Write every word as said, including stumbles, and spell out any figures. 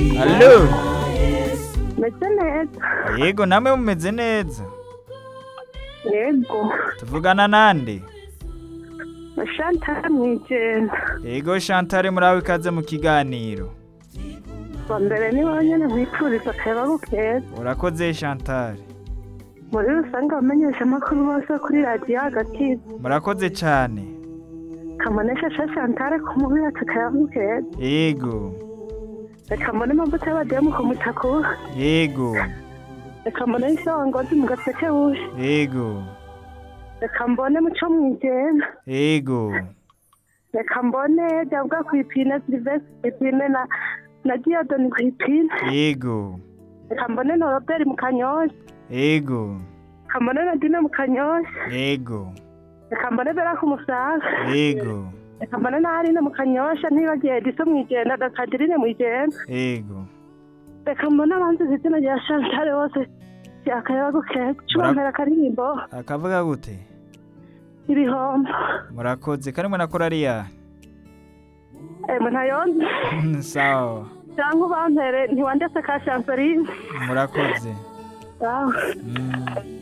Allo. meze neza. Yego namwe mumeze neza. Yego. Tuvugana nande? Chantal Mwijenda. Yego Chantal muraho ikaze mu kiganiro. Wa mbere ni wanyene nkwifuriza akayabagu keza. Urakoze Chantal. Muri rusange abamenyesha amakuru bose kuri radiyo Agakiza. Murakoze cyane. Kamanesha sha Chantal kumubira akayabagu keza. Yego. Reka mbone amavuta y'abademu ku mutako. Yego. Reka mbone isongozi mu gaseke bushe. Yego. Reka mbone muco Mwijenda. Yego. Reka mbone Jabwa kwipine Sylvestre kwipine na na Diadoni kwipine. Yego. Reka mbone na Robert mu Kanyosha. Yego. Reka mbone na Dina mu Kanyosha. Yego. Reka mbone Bera ku Musaga. Yego. Reka mbone na Arina mu Kanyosha ntibagiye Diso Mwijenda na Kadirine Mwijenda. Yego. Reka mbone abanzi izina rya Chantal bose akayabagu keza. Cubampera akaririmbo. Akavuga gute? Ibihombo. Murakoze kandi munakora ariya. Eh munayonze. Sawa. Cyangwa ubampere ntiwandetse ka Chanceline. Murakoze. Sawa. Mm.